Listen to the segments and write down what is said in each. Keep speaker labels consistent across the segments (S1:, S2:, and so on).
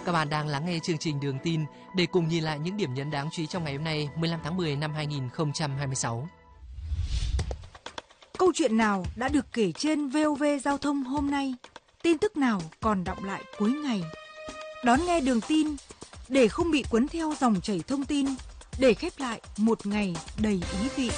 S1: Các bạn đang lắng nghe chương trình Đường tin để cùng nhìn lại những điểm nhấn đáng chú ý trong ngày hôm nay, 15 tháng 10 năm 2026.
S2: Câu chuyện nào đã được kể trên VOV Giao thông hôm nay? Tin tức nào còn đọng lại cuối ngày? Đón nghe Đường tin để không bị cuốn theo dòng chảy thông tin, để khép lại một ngày đầy ý vị.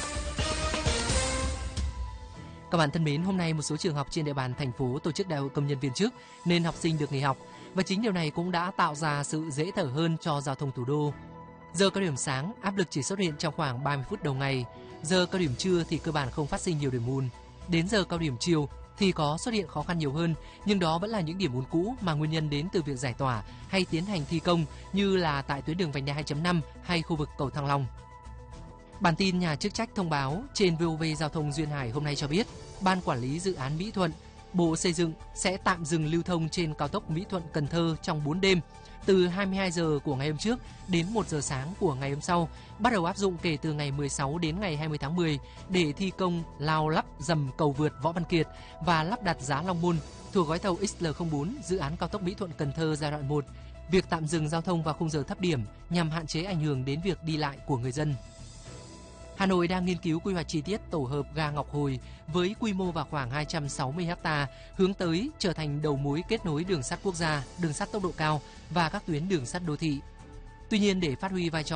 S1: Các bạn thân mến, hôm nay một số trường học trên địa bàn thành phố tổ chức đại hội công nhân viên chức nên học sinh được nghỉ học, và chính điều này cũng đã tạo ra sự dễ thở hơn cho giao thông thủ đô. Giờ cao điểm sáng, áp lực chỉ xuất hiện trong khoảng 30 phút đầu ngày. Giờ cao điểm trưa thì cơ bản không phát sinh nhiều điểm ùn. Đến giờ cao điểm chiều thì có xuất hiện khó khăn nhiều hơn, nhưng đó vẫn là những điểm ùn cũ mà nguyên nhân đến từ việc giải tỏa hay tiến hành thi công, như là tại tuyến đường vành đai 2.5 hay khu vực cầu Thăng Long. Bản tin nhà chức trách thông báo trên VOV Giao thông Duyên Hải hôm nay cho biết, Ban Quản lý Dự án Mỹ Thuận, Bộ Xây dựng sẽ tạm dừng lưu thông trên cao tốc Mỹ Thuận - Cần Thơ trong 4 đêm, từ 22 giờ của ngày hôm trước đến 1 giờ sáng của ngày hôm sau, bắt đầu áp dụng kể từ ngày 16 đến ngày 20 tháng 10 để thi công lao lắp dầm cầu vượt Võ Văn Kiệt và lắp đặt giá Long Môn thuộc gói thầu XL04 dự án cao tốc Mỹ Thuận - Cần Thơ giai đoạn 1. Việc tạm dừng giao thông vào khung giờ thấp điểm nhằm hạn chế ảnh hưởng đến việc đi lại của người dân. Hà Nội đang nghiên cứu quy hoạch chi tiết tổ hợp ga Ngọc Hồi với quy mô vào khoảng 260 ha, hướng tới trở thành đầu mối kết nối đường sắt quốc gia, đường sắt tốc độ cao và các tuyến đường sắt đô thị. Tuy nhiên, để phát huy vai trò